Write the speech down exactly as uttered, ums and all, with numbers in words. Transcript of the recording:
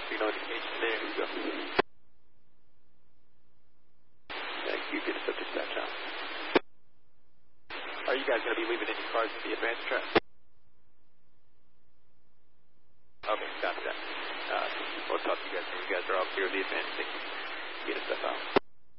signal indication there. Here we go. Thank you. Get us up dispatch out. Are you guys going to be leaving any cars in the advance track? Okay, copy that. Uh, we'll talk to you guys when you guys are all clear of the advance. Thank you. Get us up out.